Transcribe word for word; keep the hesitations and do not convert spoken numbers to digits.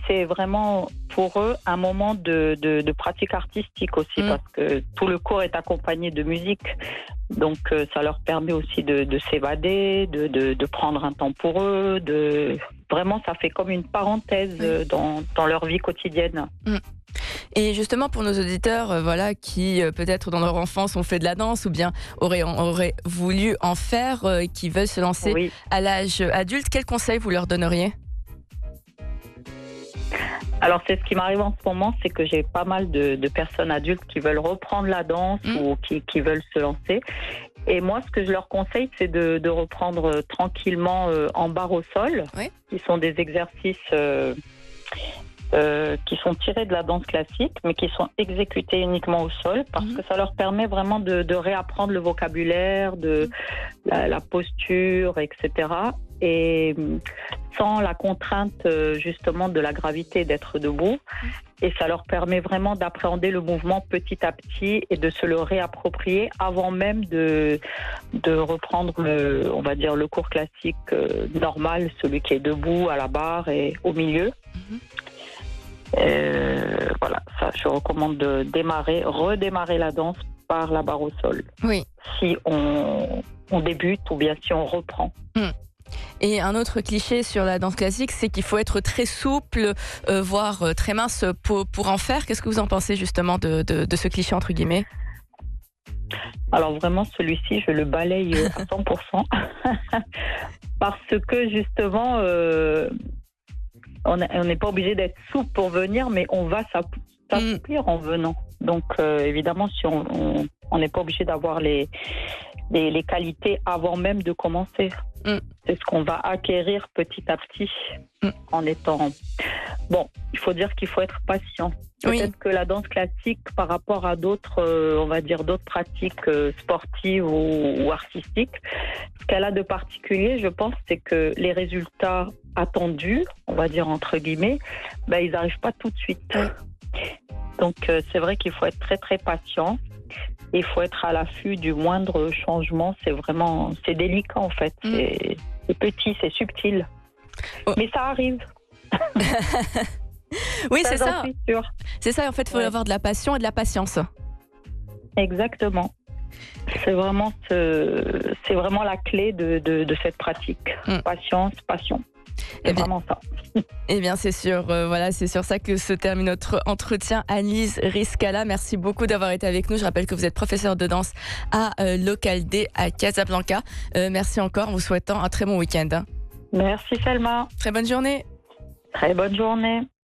c'est vraiment pour eux un moment de, de, de pratique artistique aussi, mmh. parce que tout le cours est accompagné de musique. Donc euh, ça leur permet aussi de, de s'évader, de, de, de prendre un temps pour eux. De... Vraiment, ça fait comme une parenthèse oui. dans, dans leur vie quotidienne. Mmh. Et justement pour nos auditeurs euh, voilà, qui euh, peut-être dans leur enfance ont fait de la danse ou bien auraient, auraient voulu en faire, euh, qui veulent se lancer oui. à l'âge adulte, quels conseils vous leur donneriez ? Alors c'est ce qui m'arrive en ce moment, c'est que j'ai pas mal de, de personnes adultes qui veulent reprendre la danse mmh. ou qui, qui veulent se lancer. Et moi, ce que je leur conseille, c'est de, de reprendre tranquillement euh, en barre au sol, oui. qui sont des exercices... Euh, Euh, qui sont tirés de la danse classique, mais qui sont exécutés uniquement au sol, parce mmh. que ça leur permet vraiment de, de réapprendre le vocabulaire, de la, la posture, et cetera. Et sans la contrainte justement de la gravité d'être debout. Et ça leur permet vraiment d'appréhender le mouvement petit à petit et de se le réapproprier avant même de, de reprendre le, on va dire, le cours classique euh, normal, celui qui est debout, à la barre et au milieu. Mmh. Euh, voilà, ça, je recommande de démarrer, redémarrer la danse par la barre au sol. Oui. Si on, on débute ou bien si on reprend. Mmh. Et un autre cliché sur la danse classique, c'est qu'il faut être très souple, euh, voire euh, très mince pour, pour en faire. Qu'est-ce que vous en pensez justement de, de, de ce cliché entre guillemets ? Alors vraiment, celui-ci, je le balaye à cent pour cent. Parce que justement... Euh, on n'est pas obligé d'être souple pour venir, mais on va s'assouplir mmh. en venant. Donc, euh, évidemment, si on n'est pas obligé d'avoir les, les, les qualités avant même de commencer. Mmh. C'est ce qu'on va acquérir petit à petit mmh. en étant... Bon, il faut dire qu'il faut être patient. Peut-être oui. que la danse classique, par rapport à d'autres, euh, on va dire, d'autres pratiques euh, sportives ou, ou artistiques, ce qu'elle a de particulier, je pense, c'est que les résultats attendus, on va dire entre guillemets, ben, ils n'arrivent pas tout de suite. Donc, euh, c'est vrai qu'il faut être très, très patient. Il faut être à l'affût du moindre changement. C'est vraiment, c'est délicat en fait. Mmh. C'est, c'est petit, c'est subtil. Oh. Mais ça arrive. Oui, ça, c'est ça. Suis sûre. C'est ça, en fait, il faut ouais. avoir de la passion et de la patience. Exactement. C'est vraiment, ce, c'est vraiment la clé de, de, de cette pratique. Mmh. Patience, passion. C'est eh bien, vraiment ça. Eh bien, c'est sûr. Euh, voilà, c'est sur ça que se termine notre entretien. Anne-Lise Riscala, merci beaucoup d'avoir été avec nous. Je rappelle que vous êtes professeure de danse à euh, Local D à Casablanca. Euh, merci encore en vous souhaitant un très bon week-end. Merci Selma. Très bonne journée. Très bonne journée.